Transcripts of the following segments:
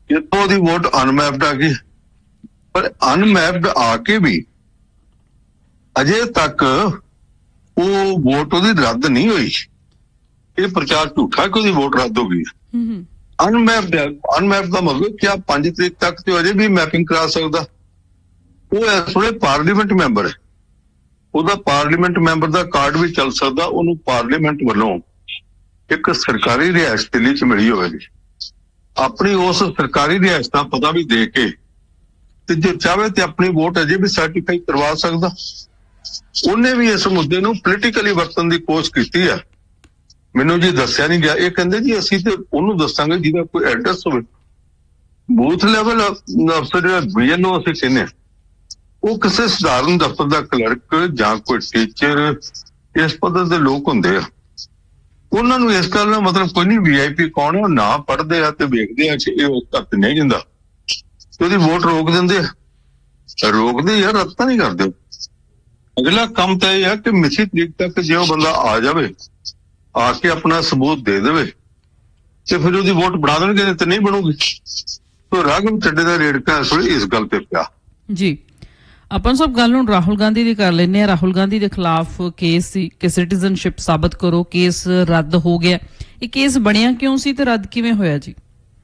इतों दी vote unmapped आ गई, पर unmapped आके भी अजे तक वो वोट ਉਹਦੀ ਰੱਦ नहीं हुई। ये प्रचार झूठा कि ਉਹਦੀ वोट रद्द हो गई। अनमैप्ड का मतलब क्या 5 तरीक तक तो अजे भी मैपिंग करा सकता। वो इस वे पार्लीमेंट मैंबर है, ਉਹਦਾ पार्लीमेंट मैंबर का कार्ड भी चल सकता, ਉਹਨੂੰ पार्लीमेंट वालों एक सरकारी रिहायश दिल्ली च मिली होगी, अपनी उस सरकारी रिहायश का पता भी दे के ते जो चाहे तो अपनी वोट अजे भी सर्टिफाई करवा सकता। उन्हें भी इस मुद्दे नूं पोलिटिकली वरतन की कोशिश की है। मैनू जी दसिया नहीं गया, ये कहते जी असीं ते उन्होंने दसांगे जिहदा कोई एड्रैस हो, बूथ लैवल अफसर जो BLO असीं कहने वो किसी सधारण दफ्तर का क्लर्क जां कोई टीचर इस पद के लोग होंदे आ। उन्होंने इस गल का मतलब कोई नहीं VIP कौन है ना पढ़ते हैं तो वेखते हैं कि ये उस तक नहीं जिंदा तो वोट रोक देंगे, रोकते यार रद्द नहीं करते। अगला काम तो यह है कि मिसी तरीक तक जो बंदा आ जाए आके अपना सबूत दे दे तो फिर उसकी वोट बना देंगे, नहीं तो नहीं बनूगी। तो राघव चड्डे का रेड़का इस गल पे पिया जी। अपन सब गल हुण राहुल गांधी दी कर लेने। राहुल गांधी के खिलाफ केस कि सिटीजनशिप साबित करो, केस रद्द हो गया, ये केस बनिया क्यों सी ते रद्द किवें होया जी?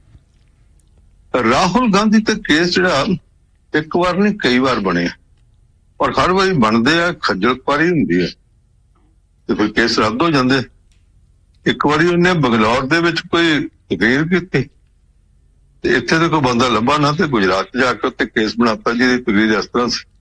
राहुल गांधी ते केस जिहड़ा एक बार नहीं कई बार बने और हर बारी बनते हैं खज्जल खुआरी हुंदी है तो फिर केस रद्द हो जाते। एक बारी उन्हें बंगलौर दे विच कोई तकरीर की, इत्थे तो कोई बंदा लभा ना, तो गुजरात जाके उत्ते केस बनाता जिहदी तकरीर इस तरह से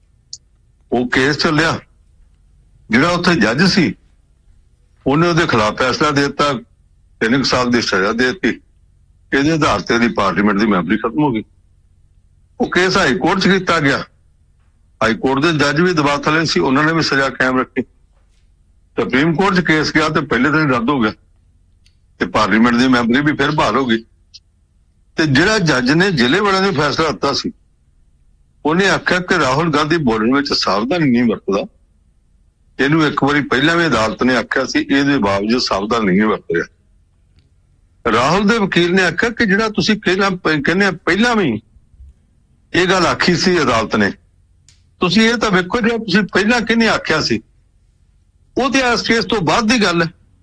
वो केस चलिया। जिहड़ा उत्थे जज सी उन्हें उहदे खिलाफ फैसला देता, 3 साल की सजा देती, ਇਹਦੇ आधार ਤੇ पार्लीमेंट की मैंबरी खत्म हो गई। वो केस हाई कोर्ट च किया गया, हाई कोर्ट के जज भी दबाव थले सी, उन्होंने भी सजा कायम रखी। सुप्रीम कोर्ट च केस गया तो पहले दिन रद्द हो गया तो पार्लीमेंट की मैंबरी भी फिर बहाल हो गई। तो जिहड़ा जज ने जिले वाले ने फैसला दिता सी उन्हें आख्या कि राहुल गांधी बोलने में सावधानी नहीं वरतदा, इनू एक बार पहला भी अदालत ने आख्या सी, इहदे बावजूद सावधान नहीं वरत रहा। राहुल दे वकील ने आख्या कि जिहड़ा तुसीं कहने पहला भी ये गल आखी सी अदालत ने, तुसीं ये तां वेखो जिहड़ा तुसीं पहला किहने आख्या सी वो तो इस केस तो बाद की गल है।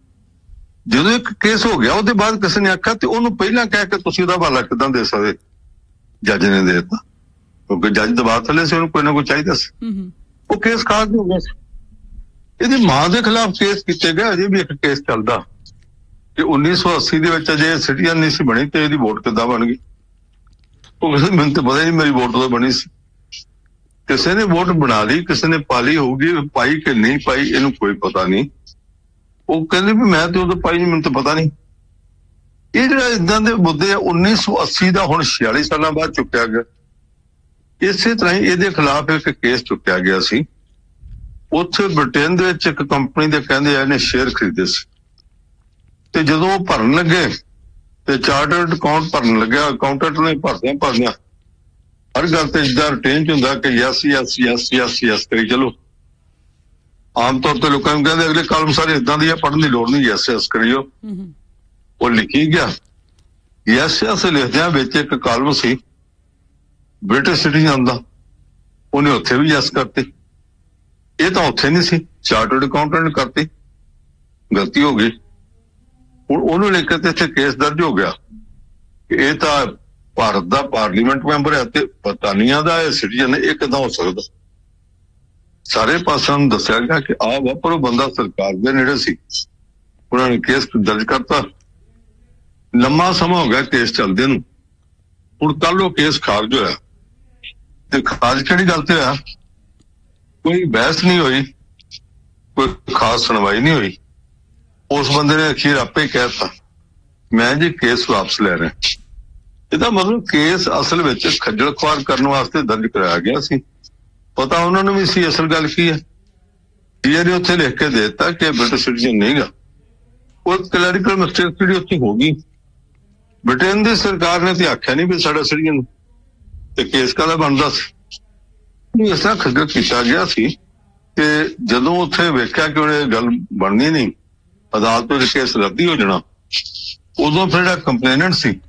जो एक केस हो गया उसके बाद किसी ने आख्या तो उन्होंने पहला कह के तुसीं उहदा हवाला किदां दे सकदे? जज ने दे दिता क्योंकि जज दबाव थले से, उन्होंने कोई ना कोई चाहिए सी, वो केस खारिज हो गया। ਇਹਦੀ मां के खिलाफ केस किए गए, अजे भी एक केस चलता कि 1980 ਦੇ ਵਿੱਚ ਅਜੇ ਸਿਟੀਜ਼ਨ नहीं सी बनी तो ਇਹਦੀ वोट किदां बन गई। वो किसी मैनूं तो पता ही नहीं मेरी वोट तो बनी सी, किसी ने वोट बना ली, किसी ने पा ली होगी, पाई कि नहीं पाई इनू कोई पता नहीं। वो कहते भी मैं तो उदों पाई नहीं, मैनूं तो पता नहीं। ये जिहड़ा इदां दे मुद्दे 1980 का हुण 46 साल बाद चुक्या गया। इसे तरह ही ਇਹਦੇ खिलाफ एक केस चुक्या गया सी। उत्थे ब्रिटेन दे विच एक कंपनी दे कहंदे इहने शेयर खरीदे सी ते जदों वो भरन लगे ते चार्टर्ड अकाउंट भरन लग्या, अकाउंटेंट ने भरदियां हर गल ते इदा रिटेन च हुंदा कि yes yes yes yes yes करी चलो। आम तौर पर लोगों कहते अगले कालम सारे इदा दी पढ़ने की लोड़ नहीं, यस यस करियो। वो लिखी गया यस यस लिखदियां विच एक कालम सी ब्रिटिश सिटीजन दा, उन्हें उत्थे भी यस करती, ये तो उत्थे नहीं सी, चार्टर्ड अकाउंटेंट करती, गलती हो गई। हुण उन्होंने लेकर ते इत्थे केस दर्ज हो गया कि ये तो भारत का पार्लीमेंट मैंबर है ते बरतानिया का सिटीजन है, ये किदां हो सकता? सारे पासों दसिया गया कि आ वा, पर वो बंदा सरकार के नेड़े सी, उन्होंने केस दर्ज करता। लंबा समा हो गया केस चलदे नूं, हुण कल वो केस खारिज होया ते खारिज किहड़ी गल ते होया? कोई बहस नहीं हुई, कोई खास सुनवाई नहीं हुई। उस बंदे ने अखीर आपे ही कहता मैं जी केस वापस ले रहा। ਇਹਦਾ मतलब केस असल विच खज्जल खुआर करने वास्ते दर्ज कराया गया सी, पता उन्होंने भी सी असल गल की है। टीए ने उत्थे लिख के देता कि ब्रिटिश सिटीजन नहीं गा, वो क्लैरिकल मिस्टेक जी उत्थे हो गई। ब्रिटेन की सरकार ने तो आख्या नहीं भी साडा सिटीजन ते केस काहदा बनदा सी। इस तरह खज्जल किया गया सी कि जदों उत्थे वेख्या कि उन्हें गल बननी नहीं, अदालत में केस रद्द ही हो जाना, उदों फिर कंप्लेनेंट सी